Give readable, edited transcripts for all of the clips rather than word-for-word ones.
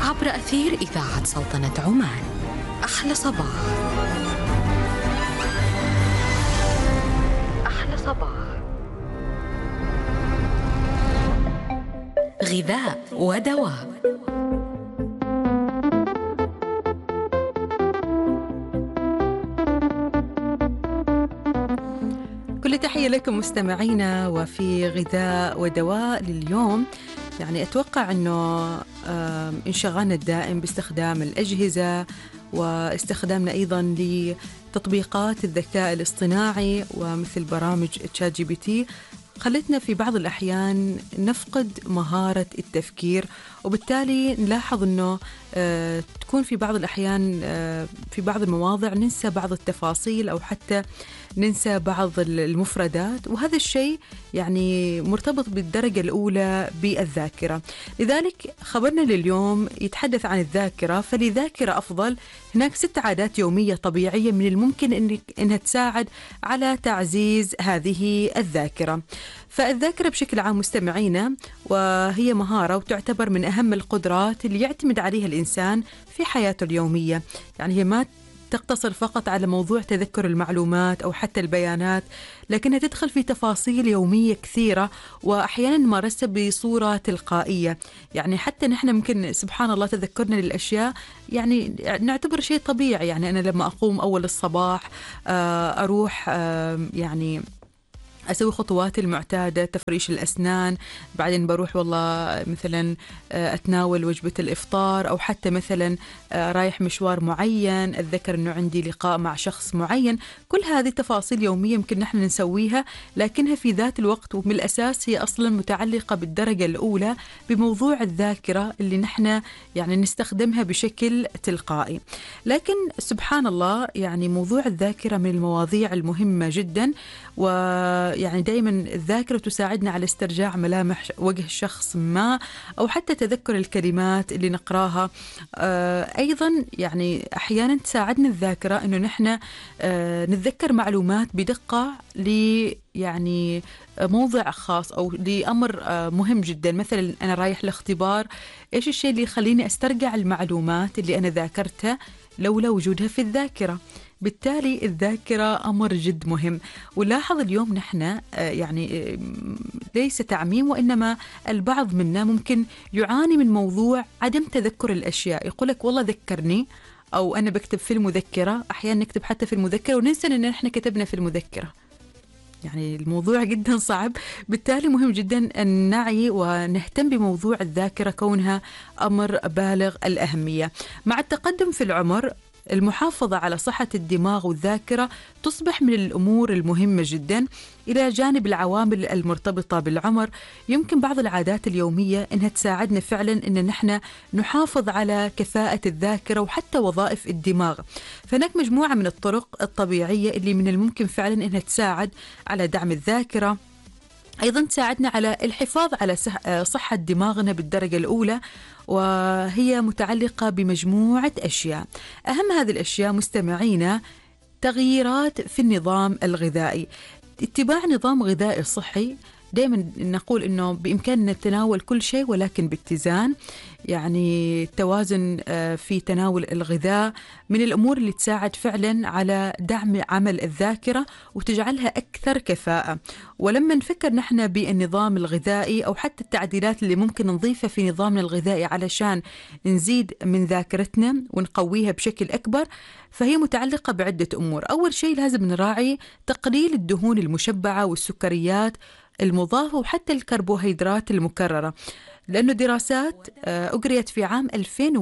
عبر أثير إذاعة سلطنة عمان. أحلى صباح. أحلى صباح. غذاء ودواء. كل تحية لكم مستمعينا. وفي غذاء ودواء لليوم يعني أتوقع أنه انشغالنا الدائم باستخدام الأجهزة واستخدامنا أيضا لتطبيقات الذكاء الاصطناعي ومثل برامج ChatGPT خلتنا في بعض الأحيان نفقد مهارة التفكير، وبالتالي نلاحظ أنه تكون في بعض الأحيان في بعض المواضع ننسى بعض التفاصيل أو حتى ننسى بعض المفردات، وهذا الشيء يعني مرتبط بالدرجة الأولى بالذاكرة. لذلك خبرنا لليوم يتحدث عن الذاكرة. فلذاكرة أفضل هناك 6 عادات يومية طبيعية من الممكن أنها تساعد على تعزيز هذه الذاكرة. فالذاكرة بشكل عام مستمعينا وهي مهارة وتعتبر من أهم القدرات اللي يعتمد عليها الإنسان في حياته اليومية. يعني هي ما تقتصر فقط على موضوع تذكر المعلومات أو حتى البيانات، لكنها تدخل في تفاصيل يومية كثيرة وأحيانا نمارسها بصورة تلقائية. يعني حتى نحن ممكن سبحان الله تذكرنا للأشياء يعني نعتبر شيء طبيعي. يعني أنا لما أقوم أول الصباح أروح يعني أسوي خطواتي المعتادة، تفريش الأسنان، بعدين بروح والله مثلا أتناول وجبة الإفطار، أو حتى مثلا رايح مشوار معين، أتذكر أنه عندي لقاء مع شخص معين. كل هذه تفاصيل يومية يمكن نحن نسويها، لكنها في ذات الوقت ومن الأساس هي أصلا متعلقة بالدرجة الأولى بموضوع الذاكرة اللي نحن يعني نستخدمها بشكل تلقائي. لكن سبحان الله يعني موضوع الذاكرة من المواضيع المهمة جدا، ويعني دائما الذاكرة تساعدنا على استرجاع ملامح وجه شخص ما أو حتى تذكر الكلمات اللي نقراها. أيضا يعني أحيانا تساعدنا الذاكرة أنه نحن نتذكر معلومات بدقة يعني موضع خاص أو لأمر مهم جدا. مثلا أنا رايح لاختبار، إيش الشيء اللي يخليني أسترجع المعلومات اللي أنا ذاكرتها لولا وجودها في الذاكرة؟ بالتالي الذاكرة أمر جد مهم. ولاحظ اليوم نحن يعني ليس تعميم، وإنما البعض منا ممكن يعاني من موضوع عدم تذكر الأشياء. يقولك والله ذكرني، أو أنا بكتب في المذكرة. أحيانا نكتب حتى في المذكرة وننسى أن نحن كتبنا في المذكرة. يعني الموضوع جدا صعب. بالتالي مهم جدا أن نعي ونهتم بموضوع الذاكرة كونها أمر بالغ الأهمية. مع التقدم في العمر المحافظة على صحة الدماغ والذاكرة تصبح من الأمور المهمة جدا. إلى جانب العوامل المرتبطة بالعمر، يمكن بعض العادات اليومية أنها تساعدنا فعلا أن نحن نحافظ على كفاءة الذاكرة وحتى وظائف الدماغ. فهناك مجموعة من الطرق الطبيعية اللي من الممكن فعلا أنها تساعد على دعم الذاكرة، أيضا تساعدنا على الحفاظ على صحة دماغنا بالدرجة الأولى، وهي متعلقة بمجموعة أشياء. أهم هذه الأشياء مستمعينا تغييرات في النظام الغذائي. اتباع نظام غذائي صحي. دائما نقول إنه بإمكاننا نتناول كل شيء ولكن باتزان. يعني التوازن في تناول الغذاء من الأمور اللي تساعد فعلا على دعم عمل الذاكرة وتجعلها أكثر كفاءة. ولما نفكر نحن بالنظام الغذائي أو حتى التعديلات اللي ممكن نضيفها في نظامنا الغذائي علشان نزيد من ذاكرتنا ونقويها بشكل أكبر، فهي متعلقة بعدة أمور. أول شيء لازم نراعي تقليل الدهون المشبعة والسكريات المضافة وحتى الكربوهيدرات المكررة، لأنه دراسات أجريت في عام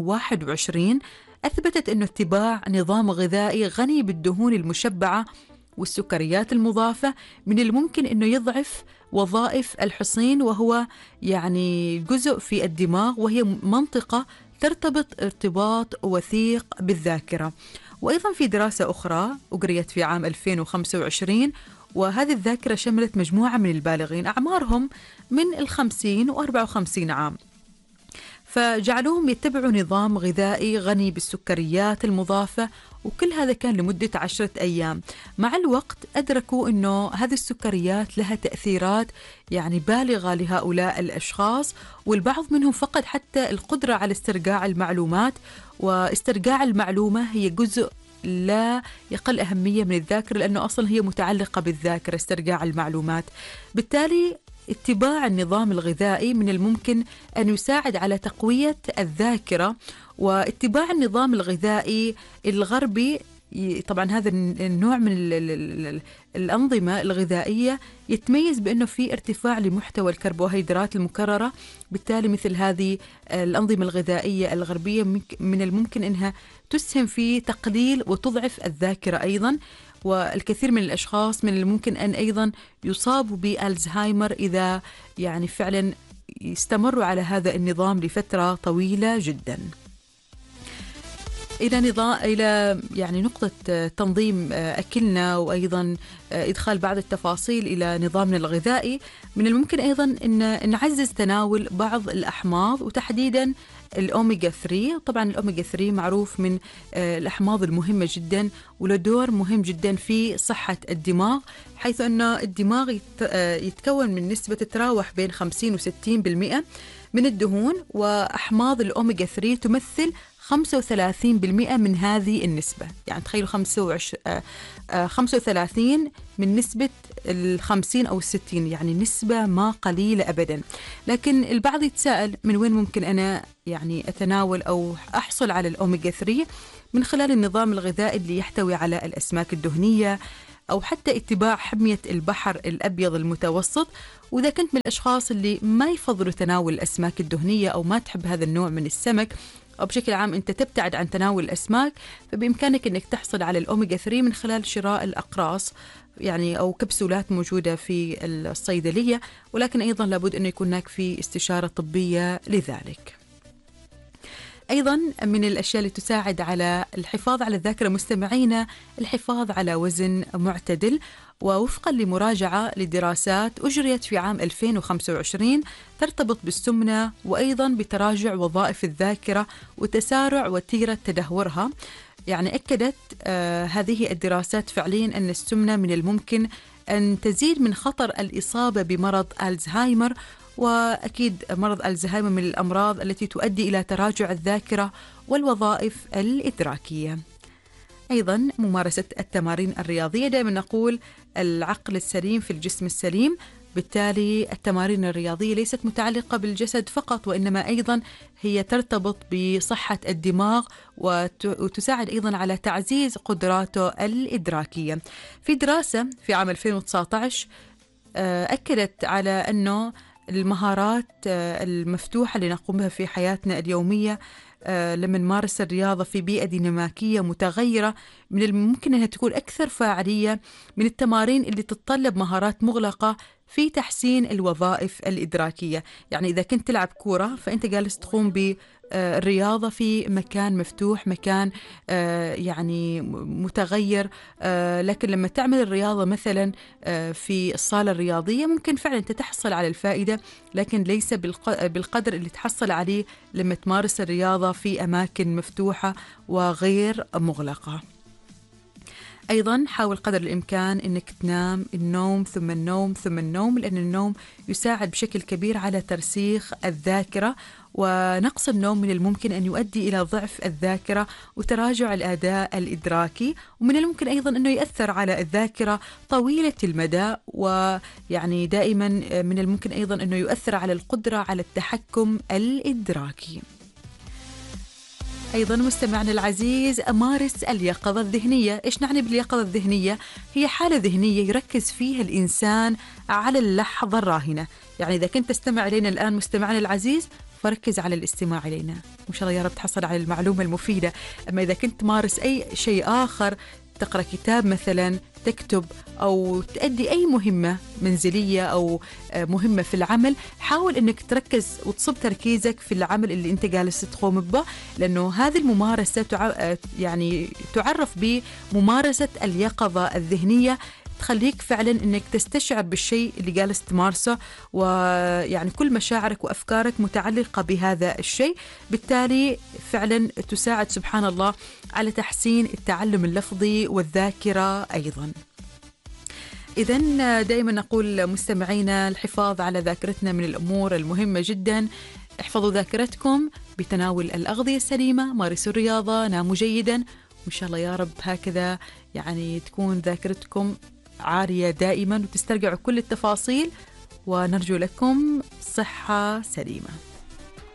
2021 أثبتت أنه اتباع نظام غذائي غني بالدهون المشبعة والسكريات المضافة من الممكن أنه يضعف وظائف الحصين، وهو يعني جزء في الدماغ وهي منطقة ترتبط ارتباط وثيق بالذاكرة. وأيضا في دراسة أخرى أجريت في عام 2025، وهذه الذاكرة شملت مجموعة من البالغين أعمارهم من 50 و54 عام. فجعلوهم يتبعوا نظام غذائي غني بالسكريات المضافة، وكل هذا كان لمدة 10 أيام. مع الوقت أدركوا أنه هذه السكريات لها تأثيرات يعني بالغة لهؤلاء الأشخاص، والبعض منهم فقد حتى القدرة على استرجاع المعلومات، واسترجاع المعلومة هي جزء لا يقل أهمية من الذاكرة، لأنه أصلا هي متعلقة بالذاكرة استرجاع المعلومات. بالتالي اتباع النظام الغذائي من الممكن أن يساعد على تقوية الذاكرة. واتباع النظام الغذائي الغربي، طبعا هذا النوع من الأنظمة الغذائية يتميز بأنه في ارتفاع لمحتوى الكربوهيدرات المكررة. بالتالي مثل هذه الأنظمة الغذائية الغربية من الممكن أنها تسهم في تقليل وتضعف الذاكرة أيضا. والكثير من الأشخاص من الممكن أن أيضا يصابوا بألزهايمر إذا يعني فعلا يستمروا على هذا النظام لفترة طويلة جدا. إلى يعني نقطة تنظيم أكلنا، وأيضا إدخال بعض التفاصيل إلى نظامنا الغذائي، من الممكن أيضا أن نعزز تناول بعض الأحماض، وتحديدا الأوميجا 3. طبعا الأوميجا 3 معروف من الأحماض المهمة جدا، وله دور مهم جدا في صحة الدماغ، حيث أن الدماغ يتكون من نسبة تتراوح بين 50 و 60% من الدهون، وأحماض الأوميجا 3 تمثل 35% من هذه النسبة. يعني تخيلوا 35 من نسبة 50 أو 60، يعني نسبة ما قليلة أبدا. لكن البعض يتساءل من وين ممكن أنا يعني أتناول أو أحصل على الأوميجا 3؟ من خلال النظام الغذائي اللي يحتوي على الأسماك الدهنية، أو حتى اتباع حمية البحر الأبيض المتوسط. وإذا كنت من الأشخاص اللي ما يفضلوا تناول الأسماك الدهنية أو ما تحب هذا النوع من السمك، أو بشكل عام أنت تبتعد عن تناول الأسماك، فبإمكانك أنك تحصل على الأوميجا 3 من خلال شراء الأقراص يعني أو كبسولات موجودة في الصيدلية، ولكن أيضا لابد أن يكون هناك في استشارة طبية لذلك. أيضا من الأشياء اللي تساعد على الحفاظ على الذاكرة مستمعينا الحفاظ على وزن معتدل. ووفقا لمراجعة لدراسات أجريت في عام 2025 ترتبط بالسمنة، وأيضا بتراجع وظائف الذاكرة وتسارع وتيرة تدهورها. يعني أكدت هذه الدراسات فعليا أن السمنة من الممكن أن تزيد من خطر الإصابة بمرض ألزهايمر، وأكيد مرض ألزهايمر من الأمراض التي تؤدي إلى تراجع الذاكرة والوظائف الإدراكية. أيضا ممارسة التمارين الرياضية، دائما نقول العقل السليم في الجسم السليم. بالتالي التمارين الرياضية ليست متعلقة بالجسد فقط، وإنما أيضا هي ترتبط بصحة الدماغ وتساعد أيضا على تعزيز قدراته الإدراكية. في دراسة في عام 2019 أكدت على أنه المهارات المفتوحة اللي نقوم بها في حياتنا اليومية لما نمارس الرياضة في بيئة ديناميكية متغيرة من الممكن أنها تكون أكثر فاعلية من التمارين اللي تتطلب مهارات مغلقة في تحسين الوظائف الإدراكية. يعني إذا كنت تلعب كورة فأنت جالس تقوم بالرياضة في مكان مفتوح، مكان يعني متغير، لكن لما تعمل الرياضة مثلا في الصالة الرياضية ممكن فعلا أنت تحصل على الفائدة، لكن ليس بالقدر اللي تحصل عليه لما تمارس الرياضة في أماكن مفتوحة وغير مغلقة. أيضا حاول قدر الإمكان أنك تنام، النوم ثم النوم ثم النوم، لأن النوم يساعد بشكل كبير على ترسيخ الذاكرة، ونقص النوم من الممكن أن يؤدي إلى ضعف الذاكرة وتراجع الأداء الإدراكي، ومن الممكن أيضا أنه يأثر على الذاكرة طويلة المدى، ويعني دائما من الممكن أيضا أنه يؤثر على القدرة على التحكم الإدراكي. أيضا مستمعنا العزيز مارس اليقظة الذهنية. إيش نعني باليقظة الذهنية؟ هي حالة ذهنية يركز فيها الإنسان على اللحظة الراهنة. يعني إذا كنت تستمع إلينا الآن مستمعنا العزيز فركز على الاستماع إلينا، وإن شاء الله يا رب تحصل على المعلومة المفيدة. أما إذا كنت تمارس أي شيء آخر، تقرأ كتاب مثلا، تكتب، أو تؤدي أي مهمة منزلية أو مهمة في العمل، حاول أنك تركز وتصب تركيزك في العمل اللي أنت جالس تقوم به، لأنه هذه الممارسة يعني تعرف بممارسة اليقظة الذهنية. تخليك فعلا أنك تستشعر بالشيء اللي جالس تمارسه، ويعني كل مشاعرك وأفكارك متعلقة بهذا الشيء، بالتالي فعلا تساعد سبحان الله على تحسين التعلم اللفظي والذاكرة أيضا. إذن دائما نقول مستمعينا الحفاظ على ذاكرتنا من الأمور المهمة جدا. احفظوا ذاكرتكم بتناول الأغذية السليمة، مارسوا الرياضة، ناموا جيدا، وإن شاء الله يا رب هكذا يعني تكون ذاكرتكم عارية دائما وتسترجعوا كل التفاصيل، ونرجو لكم صحة سليمة.